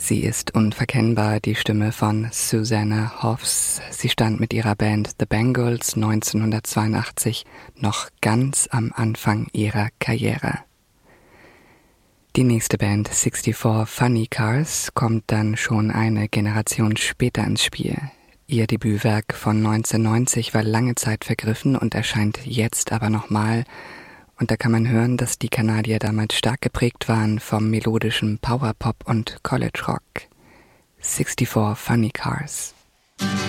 Sie ist unverkennbar die Stimme von Susanna Hoffs. Sie stand mit ihrer Band The Bangles 1982 noch ganz am Anfang ihrer Karriere. Die nächste Band, 64 Funny Cars, kommt dann schon eine Generation später ins Spiel. Ihr Debütwerk von 1990 war lange Zeit vergriffen und erscheint jetzt aber nochmal. Und da kann man hören, dass die Kanadier damals stark geprägt waren vom melodischen Powerpop und College Rock. 64 Funny Cars.